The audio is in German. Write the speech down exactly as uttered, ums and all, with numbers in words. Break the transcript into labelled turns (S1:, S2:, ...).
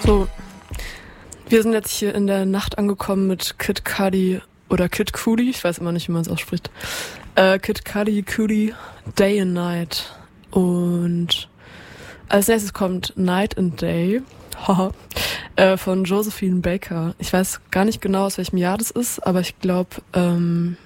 S1: So, wir sind jetzt hier in der Nacht angekommen mit Kid Cudi oder Kid Cudi, ich weiß immer nicht, wie man es ausspricht. Äh, Kid Cudi, Cudi, Day and Night. Und als nächstes kommt Night and Day, haha, äh, von Josephine Baker. Ich weiß gar nicht genau, aus welchem Jahr das ist, aber ich glaube, ähm,